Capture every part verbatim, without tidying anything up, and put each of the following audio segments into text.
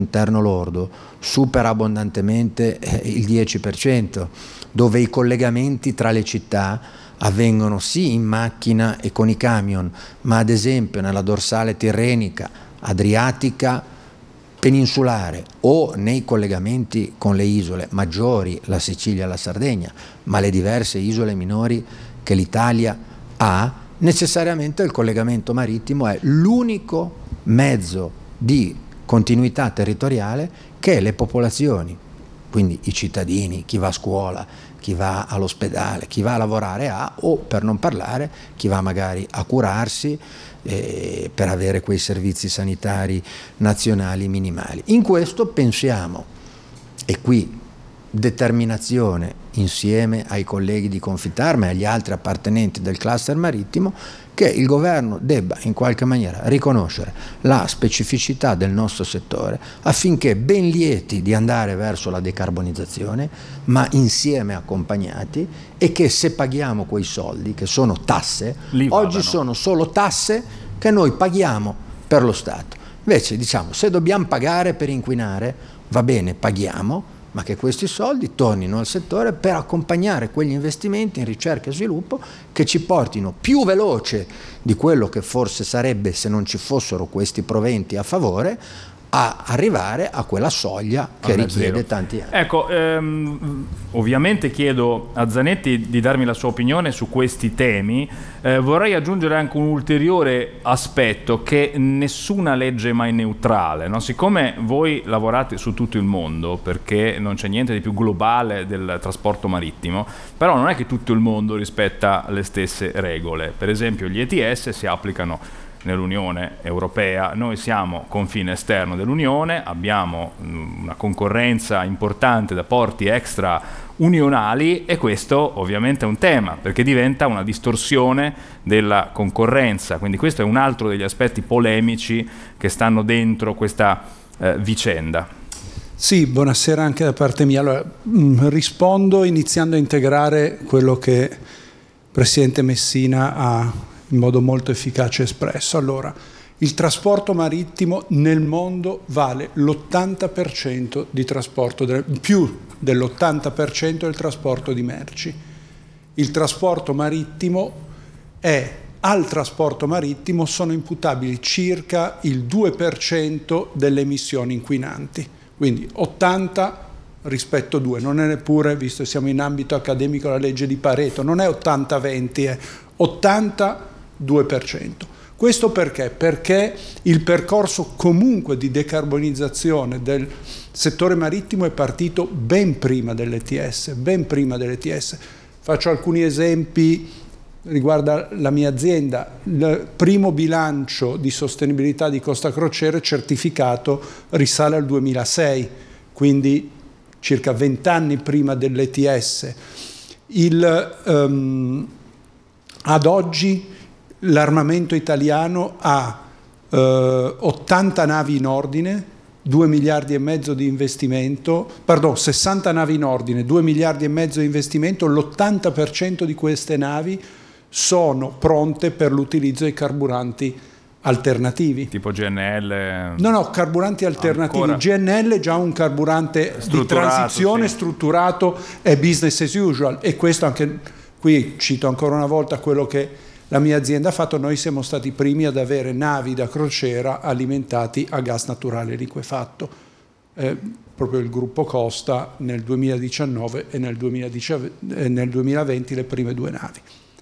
interno lordo supera abbondantemente il dieci per cento, dove i collegamenti tra le città avvengono sì in macchina e con i camion, ma ad esempio nella dorsale tirrenica, adriatica, peninsulare o nei collegamenti con le isole maggiori, la Sicilia e la Sardegna, ma le diverse isole minori che l'Italia ha, necessariamente il collegamento marittimo è l'unico mezzo di continuità territoriale che le popolazioni, quindi i cittadini, chi va a scuola, chi va all'ospedale, chi va a lavorare ha, o per non parlare chi va magari a curarsi eh, per avere quei servizi sanitari nazionali minimali. In questo pensiamo, e qui determinazione insieme ai colleghi di Confitarma e agli altri appartenenti del cluster marittimo, che il governo debba in qualche maniera riconoscere la specificità del nostro settore affinché, ben lieti di andare verso la decarbonizzazione, ma insieme accompagnati, e che se paghiamo quei soldi che sono tasse, oggi sono solo tasse che noi paghiamo per lo Stato. Invece diciamo, se dobbiamo pagare per inquinare, va bene, paghiamo, ma che questi soldi tornino al settore per accompagnare quegli investimenti in ricerca e sviluppo che ci portino più veloce di quello che forse sarebbe se non ci fossero questi proventi a favore, a arrivare a quella soglia che richiede zero. Tanti anni. Ecco, ehm, ovviamente chiedo a Zanetti di darmi la sua opinione su questi temi. Eh, vorrei aggiungere anche un ulteriore aspetto, che nessuna legge è mai neutrale, no? Siccome voi lavorate su tutto il mondo, perché non c'è niente di più globale del trasporto marittimo, però non è che tutto il mondo rispetta le stesse regole. Per esempio gli E T S si applicano nell'Unione Europea, noi siamo confine esterno dell'Unione, abbiamo una concorrenza importante da porti extra unionali, e questo ovviamente è un tema, perché diventa una distorsione della concorrenza. Quindi questo è un altro degli aspetti polemici che stanno dentro questa eh, vicenda. Sì, buonasera anche da parte mia. Allora, mh, rispondo iniziando a integrare quello che il Presidente Messina ha in modo molto efficace espresso. Allora, il trasporto marittimo nel mondo vale l'ottanta per cento di trasporto, più dell'ottanta per cento del trasporto di merci. Il trasporto marittimo è, al trasporto marittimo sono imputabili circa il due per cento delle emissioni inquinanti, quindi ottanta rispetto due, non è neppure, visto che siamo in ambito accademico, la legge di Pareto, non è ottanta venti, è ottanta due per cento. Questo perché? Perché il percorso comunque di decarbonizzazione del settore marittimo è partito ben prima dell'E T S, ben prima dell'E T S. Faccio alcuni esempi riguardo la mia azienda. Il primo bilancio di sostenibilità di Costa Crociere certificato risale al duemilasei, quindi circa vent'anni prima dell'E T S. Il, um, ad oggi l'armamento italiano ha eh, ottanta navi in ordine, due miliardi e mezzo di investimento, pardon, sessanta navi in ordine, due miliardi e mezzo di investimento, l'ottanta per cento di queste navi sono pronte per l'utilizzo di carburanti alternativi. Tipo G N L? No, no, carburanti alternativi. Ancora? G N L è già un carburante di transizione sì. strutturato, è business as usual, e questo anche, qui cito ancora una volta quello che la mia azienda ha fatto. Noi siamo stati i primi ad avere navi da crociera alimentati a gas naturale liquefatto. Eh, proprio il gruppo Costa nel duemiladiciannove e nel, duemiladiciannove, e nel duemilaventi le prime due navi.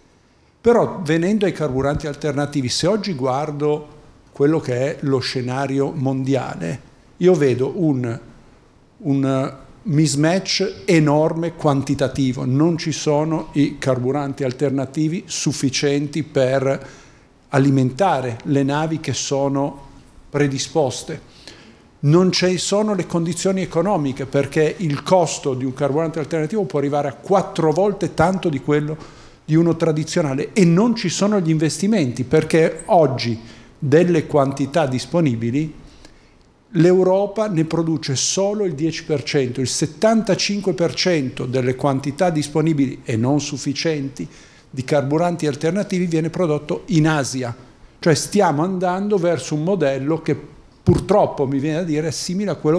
Però venendo ai carburanti alternativi, se oggi guardo quello che è lo scenario mondiale, io vedo un, un mismatch enorme quantitativo. Non ci sono i carburanti alternativi sufficienti per alimentare le navi che sono predisposte. Non ci sono le condizioni economiche, perché il costo di un carburante alternativo può arrivare a quattro volte tanto di quello di uno tradizionale, e non ci sono gli investimenti, perché oggi delle quantità disponibili l'Europa ne produce solo il dieci per cento, il settantacinque per cento delle quantità disponibili e non sufficienti di carburanti alternativi viene prodotto in Asia. Cioè stiamo andando verso un modello che purtroppo mi viene da dire è simile a quello